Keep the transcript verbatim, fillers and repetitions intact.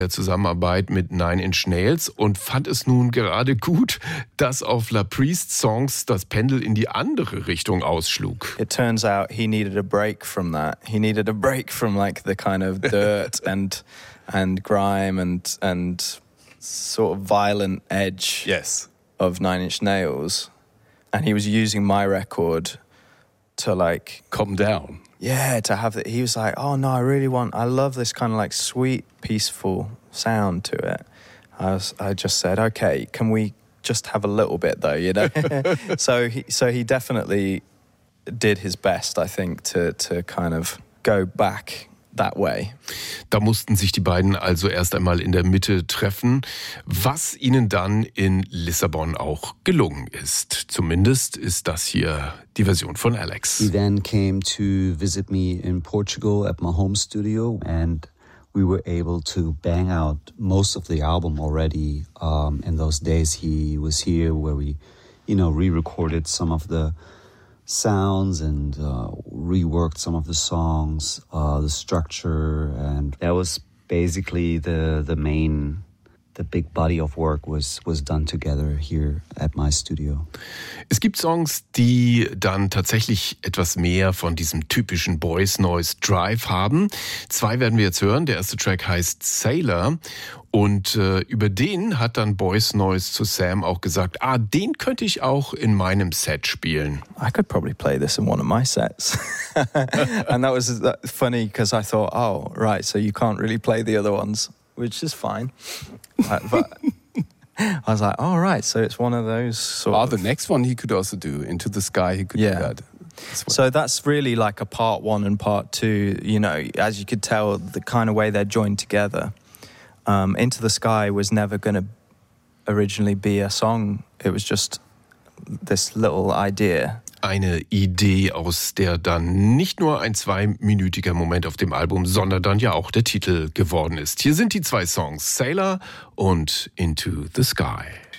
der Zusammenarbeit mit Nine Inch Nails und fand es nun gerade gut, dass auf La Priest Songs das Pendel in die andere Richtung ausschlug. It turns out he needed a break from that. He needed a break from like the kind of dirt and and grime and and sort of violent edge yes. of Nine Inch Nails. And he was using my record to like calm down. Yeah, to have it. He was like, oh no, I really want, I love this kind of like sweet, peaceful sound to it. I was, I just said, okay, can we just have a little bit though, you know? so he, so he definitely did his best, I think, to to kind of go back that way. Da mussten sich die beiden also erst einmal in der Mitte treffen, was ihnen dann in Lissabon auch gelungen ist. Zumindest ist das hier die Version von Alex. He then came to visit me in Portugal at my home studio and we were able to bang out most of the album already. Um, in those days he was here where we, you know, re-recorded some of the sounds and uh, reworked some of the songs, uh, the structure, and that was basically the the main, the big body of work was was done together here at my studio. Es gibt Songs, die dann tatsächlich etwas mehr von diesem typischen Boys Noise Drive haben. Zwei werden wir jetzt hören. Der erste Track heißt Sailor. Und äh, über den hat dann Boys Noise zu Sam auch gesagt, ah, den könnte ich auch in meinem Set spielen. I could probably play this in one of my sets. And that was funny because I thought, oh, right, so you can't really play the other ones, which is fine. But, but I was like, all oh, right, so it's one of those sort oh, of... the next one he could also do, Into the Sky, he could yeah. do that. So that's really like a part one and part two, you know, as you could tell, the kind of way they're joined together. Um, Into the Sky was never going to originally be a song. It was just this little idea. Eine Idee, aus der dann nicht nur ein zweiminütiger Moment auf dem Album, sondern dann ja auch der Titel geworden ist. Hier sind die zwei Songs, Sailor und Into the Sky.